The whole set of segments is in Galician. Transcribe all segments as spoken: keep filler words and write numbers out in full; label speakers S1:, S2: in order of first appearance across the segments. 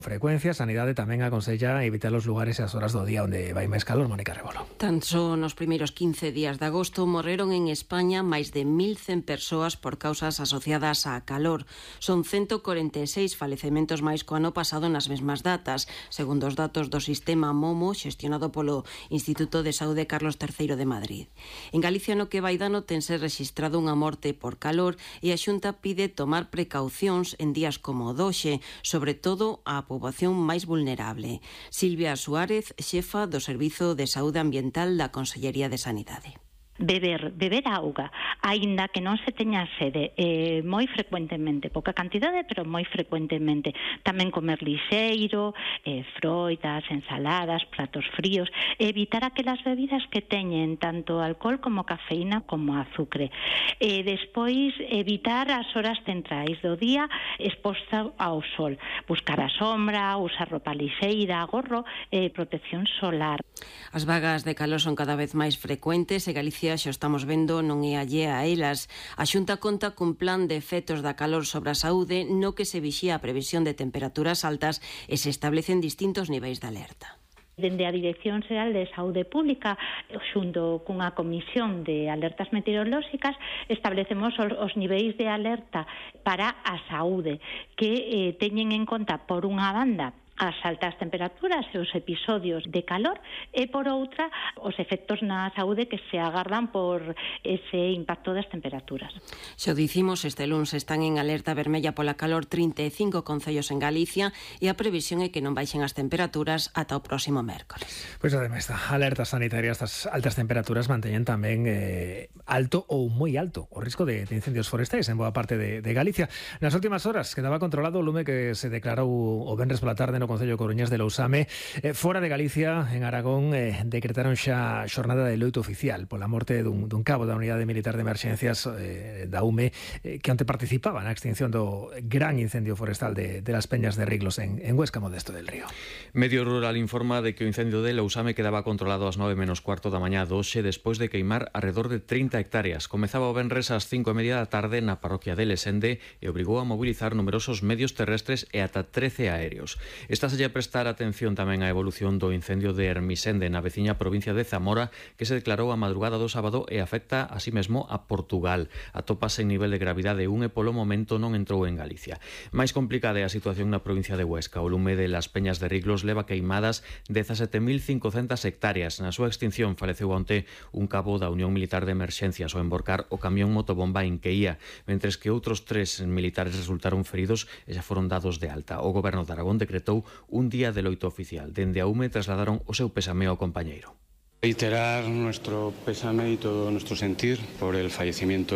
S1: Frecuencia, Sanidade tamén aconsella evitar os lugares e as horas do día onde vai máis calor. Mónica Rebolo.
S2: Tan só nos primeiros quince días de agosto morreron en España máis de mil cen persoas por causas asociadas á calor. Son ciento corenta e seis falecementos máis co ano pasado nas mesmas datas, segundo os datos do sistema MOMO xestionado polo Instituto de Saúde Carlos terceiro de Madrid. En Galicia no que vai dano tense rexistrado unha morte por calor e a Xunta pide tomar precaucións en días como o doxe, sobre todo a poboación máis vulnerable. Silvia Suárez, xefa do Servizo de Saúde Ambiental da Consellería de Sanidade.
S3: Beber, beber auga, aínda que non se teña sede, eh, moi frecuentemente, pouca cantidade, pero moi frecuentemente. Tamén comer lixeiro, eh, froitas, ensaladas, pratos fríos, evitar aquelas bebidas que teñen tanto alcohol como cafeína como azucre. E despois, evitar as horas centrais do día exposta ao sol, buscar a sombra, usar roupa lixeira, gorro e eh, protección solar.
S2: As vagas de calor son cada vez máis frecuentes e Galicia, xa estamos vendo, non é allea a elas. A Xunta conta cun plan de efectos da calor sobre a saúde no que se vixía a previsión de temperaturas altas e se establecen distintos niveis de alerta.
S3: Dende a Dirección Xeral de Saúde Pública, xunto cunha comisión de alertas meteorolóxicas, establecemos os, os niveis de alerta para a saúde, que eh, teñen en conta, por unha banda, as altas temperaturas e os episodios de calor e, por outra, os efectos na saúde que se agardan por ese impacto das temperaturas.
S2: Xo dicimos, este luns están en alerta vermella pola calor trinta e cinco concellos en Galicia e a previsión é que non baixen as temperaturas ata o próximo mércores.
S1: Pois ademais da alerta sanitaria, estas altas temperaturas manteñen tamén eh, alto ou moi alto o risco de, de incendios forestais en boa parte de, de Galicia. Nas últimas horas quedaba controlado o lume que se declarou o venres pola tarde no Concello Coruñés de Lousame. Eh, fora de Galicia, en Aragón, eh, decretaron xa xornada de loito oficial pola morte dun, dun cabo da Unidade Militar de Emerxencias eh, da U M E, eh, que onte participaba na extinción do gran incendio forestal de, de las Peñas de Riglos en, en Huesca, Modesto del Río.
S4: Medio Rural informa de que o incendio de Lousame quedaba controlado ás nove menos cuarto da mañá doxe despois de queimar alrededor de trinta hectáreas. Comezaba o venres ás cinco e media da tarde na parroquia de Lesende e obrigou a mobilizar numerosos medios terrestres e ata trece aéreos. Estás a prestar atención tamén á evolución do incendio de Hermisende na veciña provincia de Zamora, que se declarou a madrugada do sábado e afecta así mesmo a Portugal. Atópase en nivel de gravidade un e polo momento non entrou en Galicia. Máis complicada é a situación na provincia de Huesca. O lume de las Peñas de Riglos leva queimadas dezasete mil cincocentas hectáreas. Na súa extinción faleceu onte un cabo da Unión Militar de Emerxencias ao emborcar o camión motobomba en que ía, mentres que outros tres militares resultaron feridos e xa foron dados de alta. O Goberno de Aragón decretou un día de loito oficial. Dende a U M E trasladaron o seu pésame ao compañeiro.
S5: Reiterar nuestro pésame y todo nuestro sentir por el fallecimiento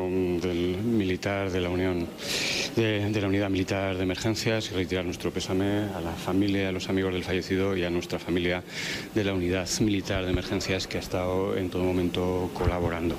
S5: del militar de la Unión de, de la Unidad Militar de Emergencias y reiterar nuestro pésame a la familia, a los amigos del fallecido y a nuestra familia de la Unidad Militar de Emergencias que ha estado en todo momento colaborando.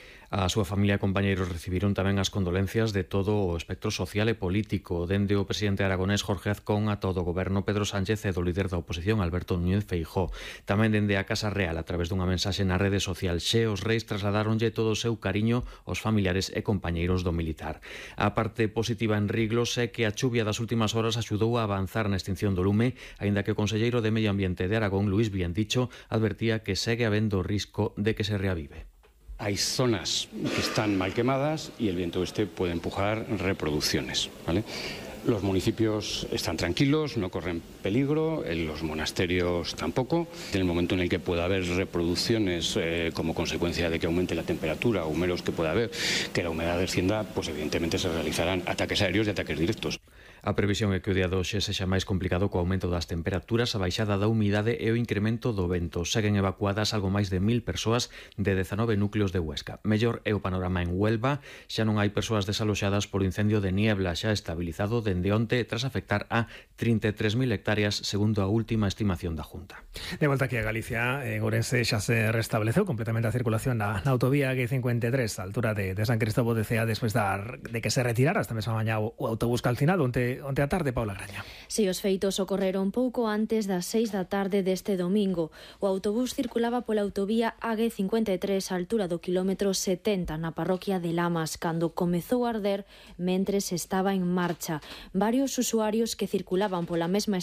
S4: A súa familia e compañeiros recibiron tamén as condolencias de todo o espectro social e político, dende o presidente aragonés Jorge Azcón a todo o goberno Pedro Sánchez e do líder da oposición Alberto Núñez Feijóo. Tamén dende a Casa Real, a través dunha mensaxe na rede social Xe, os reis trasladaronlle todo o seu cariño aos familiares e compañeiros do militar. A parte positiva en Riglos é que a chuvia das últimas horas axudou a avanzar na extinción do lume, aínda que o conselleiro de Medio Ambiente de Aragón, Luís Biendicho, advertía que segue habendo risco de que se reavive.
S5: Hay zonas que están mal quemadas y el viento oeste puede empujar reproducciones, ¿vale? Los municipios están tranquilos, no corren peligro, los monasterios tampoco. En el momento en el que pueda haber reproducciones eh, como consecuencia de que aumente la temperatura o humeros que pueda haber, que la humedad descienda, pues evidentemente se realizarán ataques aéreos y ataques directos.
S4: A previsión é que o día de hoxe sexa máis complicado co aumento das temperaturas, a baixada da humidade e o incremento do vento. Seguen evacuadas algo máis de mil persoas de dezanove núcleos de Huesca. Mellor é o panorama en Huelva, xa non hai persoas desaloxadas por incendio de niebla, xa estabilizado dende onte tras afectar a trinta e tres mil hectáreas, segundo a última estimación da Junta.
S1: De volta aquí a Galicia, en Ourense xa se restableceu completamente a circulación na, na autovía G cincuenta e tres, a altura de, de San Cristóbal de Cea, despois da, de que se retirara esta mesma mañá o, o autobús calcinado. Onte onte, onte a tarde, Paula Graña.
S6: Si, os feitos ocorreron pouco antes das seis da tarde deste domingo. O autobús circulaba pola autovía A G cincuenta e tres á altura do quilómetro setenta na parroquia de Lamas cando comezou a arder mentres estaba en marcha. Varios usuarios que circulaban pola mesma